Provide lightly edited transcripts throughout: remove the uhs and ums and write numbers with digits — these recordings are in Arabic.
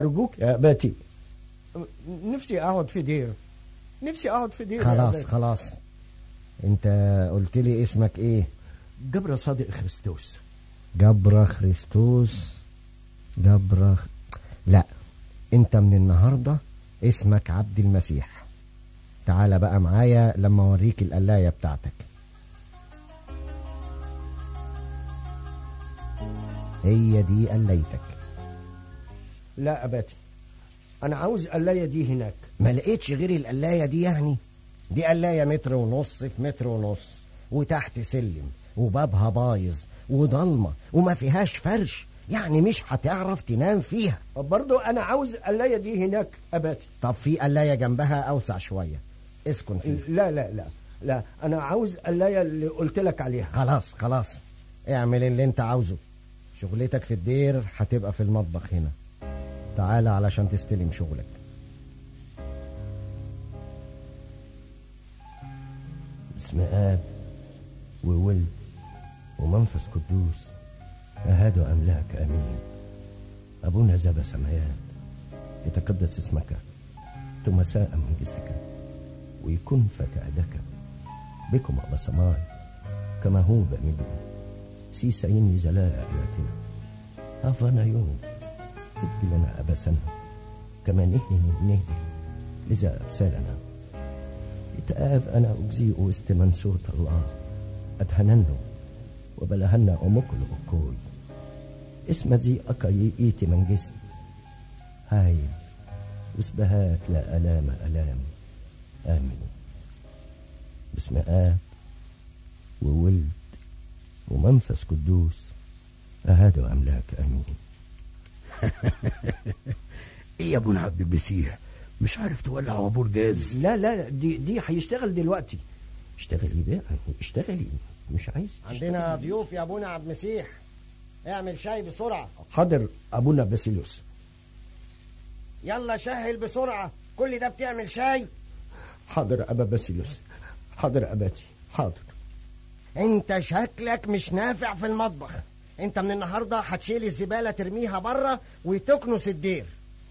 أرجوك يا أباتي، نفسي أقعد في دير، خلاص انت قلت لي اسمك ايه؟ جبر صادق خريستوس. جبر خريستوس. لا، انت من النهاردة اسمك عبد المسيح. تعال بقى معايا لما اوريك القلاية بتاعتك. هي دي قلايتك. لا أباتي، أنا عاوز قلاية دي هناك. ما لقيتش غير القلاية دي يعني؟ دي قلاية 1.5 متر في 1.5 متر، وتحت سلم، وبابها بايظ وضلمة وما فيهاش فرش، يعني مش هتعرف تنام فيها. برضو أنا عاوز قلاية دي هناك أباتي. طب في قلاية جنبها أوسع شوية اسكن فيها. لا، أنا عاوز قلاية اللي قلت لك عليها. خلاص اعمل اللي انت عاوزه. شغلتك في الدير هتبقى في المطبخ هنا. تعال علشان تستلم شغلك. باسم آب وولد ومنفس قدوس أهاد أملاك آمين. أبونا ذا بسمايات، يتقدس اسمك، تمساء من جسدك، ويكن فكأدك بكم أبا سماي كما هو بأمده سيسعين زلاء آياتنا. هافانا يوم ابدي لنا أبا سنة كما نهدي لذا أبسالنا. يتآب أنا أجزيء استمن صوت الله أدهننه وبلهن أمكل أكوي اسم ذي أكاي إيتي من جسد هاي وسبهات لا ألام آمين. باسم آب وولد ومنفس قدوس أهاد أملاك آمين. ايه يا ابونا عبد المسيح، مش عارف تولع عبور جاز؟ لا دي هيشتغل دلوقتي. اشتغلي بقى، اشتغلي، مش عايز عندنا ضيوف يا ابونا عبد المسيح، اعمل شاي بسرعة. حاضر أبونا باسيليوس. يلا شهل بسرعة، كل ده بتعمل شاي؟ حاضر أبا باسيليوس، حاضر أباتي، حاضر. انت شكلك مش نافع في المطبخ. انت من النهاردة هتشيل الزبالة ترميها بره وتكنس الدير.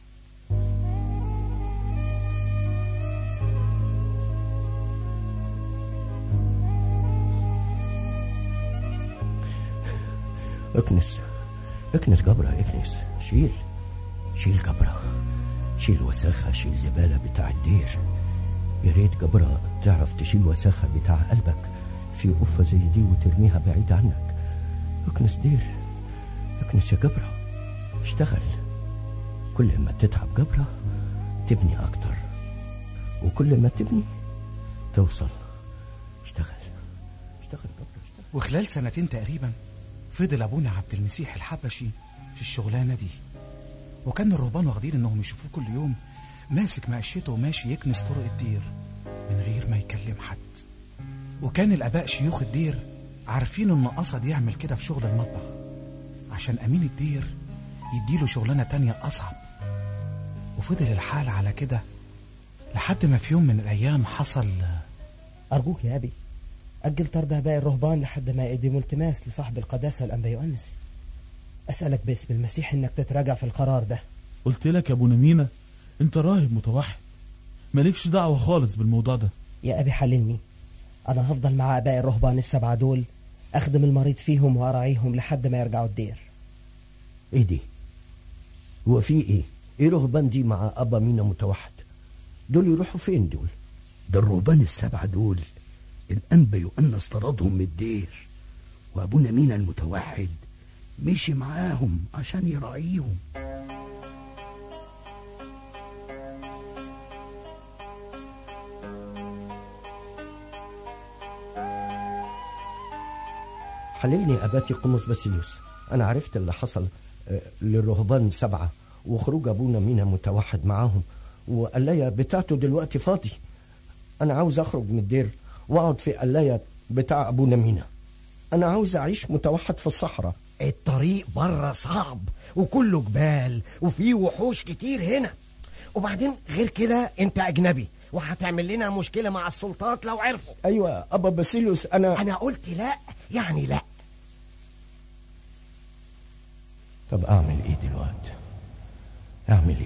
اكنس جبرة، اكنس، شيل جبرة، شيل وساخة، شيل زبالة بتاع الدير. يا ريت جبرة تعرف تشيل وساخة بتاع قلبك في قفة زي دي وترميها بعيد عنك. اكنس دير، اكنس يا جبرة، اشتغل. كل ما تتعب جبرة تبني أكتر، وكل ما تبني توصل. اشتغل جبرة، اشتغل. وخلال 2 تقريبا فضل أبونا عبد المسيح الحبشي في الشغلانة دي، وكان الرهبان واخدين انهم يشوفوه كل يوم ماسك مقشته وماشي يكنس طرق الدير من غير ما يكلم حد. وكان الآباء شيوخ الدير عارفين ان قصد يعمل كده في شغل المطبخ عشان أمين الدير يديله شغلانة تانية أصعب. وفضل الحال على كده لحد ما في يوم من الأيام حصل. أرجوك يا أبي، أجل طرد آباء الرهبان لحد ما يقدموا التماس لصاحب القداسة الأنبا يؤنس. أسألك باسم المسيح إنك تتراجع في القرار ده. قلت لك يا ابونا مينا، انت راهب متوحد، مالكش دعوة خالص بالموضوع ده. يا أبي حللني، أنا هفضل مع آباء الرهبان ال7 دول، أخدم المريض فيهم وأراعيهم لحد ما يرجعوا الدير. ايه دي؟ هو في ايه رهبان دي مع أبا مينا متوحد؟ دول يروحوا فين دول؟ ده الرهبان ال7 دول الأنبا يؤنس طردهم من الدير، وأبونا مينا المتوحد مشي معاهم عشان يراعيهم. حللني أباتي قمص باسيليوس. أنا عرفت اللي حصل للرهبان 7 وخروج أبونا مينا متوحد معاهم، وقلاية بتاعته دلوقتي فاضي. أنا عاوز أخرج من الدير وأقعد في قلاية بتاع أبونا مينا. أنا عاوز أعيش متوحد في الصحراء. الطريق بره صعب وكله جبال وفيه وحوش كتير هنا، وبعدين غير كده انت أجنبي وهتعمل لنا مشكلة مع السلطات لو عرفوا. أيوة أبا باسيليوس، أنا قلت لا، يعني لا. طب أعمل إيه دلوقتي؟ أعمل إيه؟